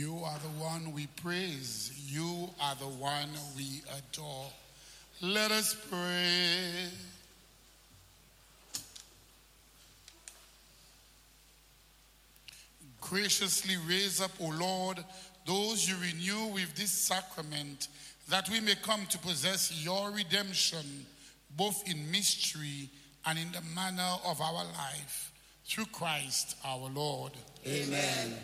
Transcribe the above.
You are the one we praise. You are the one we adore. Let us pray. Graciously raise up, O Lord, those you renew with this sacrament, that we may come to possess your redemption, both in mystery and in the manner of our life. Through Christ our Lord. Amen.